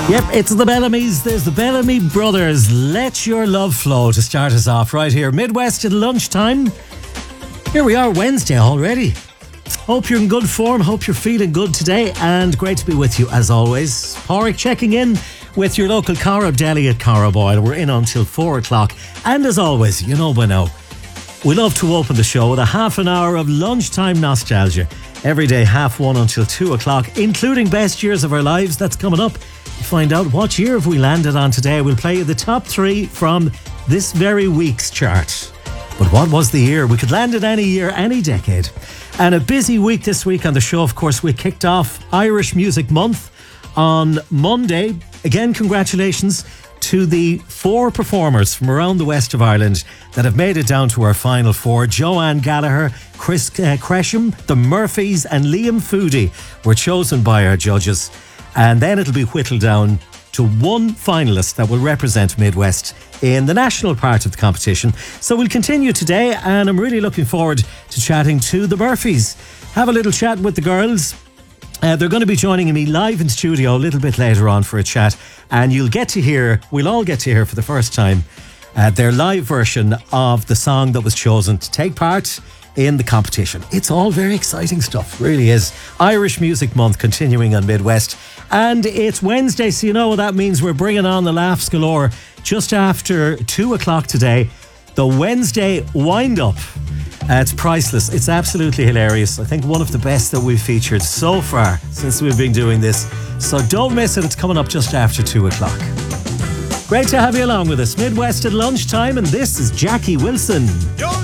Yep, it's the Bellamy's. There's the Bellamy Brothers. Let Your Love Flow to start us off right here. Midwest at lunchtime. Here we are, Wednesday already. Hope you're in good form. Hope you're feeling good today. And great to be with you as always. Pádraig checking in with your local Corrib Deli at Corriboyle. We're in until 4 o'clock. And as always, you know by now, we love to open the show with a half an hour of lunchtime nostalgia. Every day, 1:30 until 2 o'clock, including best years of our lives. That's coming up. Find out what year have we landed on today. We'll play you the top 3 from this very week's chart. But what was the year? We could land it any year, any decade. And a busy week this week on the show. Of course, we kicked off Irish Music Month on Monday. Again, congratulations to the 4 performers from around the west of Ireland that have made it down to our final 4. Joanne Gallagher, Chris Cresham, the Murphys and Liam Foodie were chosen by our judges. And then it'll be whittled down to one finalist that will represent Midwest in the national part of the competition. So we'll continue today, and I'm really looking forward to chatting to the Murphys. Have a little chat with the girls. They're going to be joining me live in studio a little bit later on for a chat, and we'll all get to hear for the first time their live version of the song that was chosen to take part in the competition. It's all very exciting stuff, really is. Irish Music Month continuing on Midwest. And it's Wednesday, so you know what that means. We're bringing on the laughs galore just after 2 o'clock today. The Wednesday wind-up. It's priceless. It's absolutely hilarious. I think one of the best that we've featured so far since we've been doing this. So don't miss it. It's coming up just after 2 o'clock. Great to have you along with us. Midwest at lunchtime, and this is Jackie Wilson.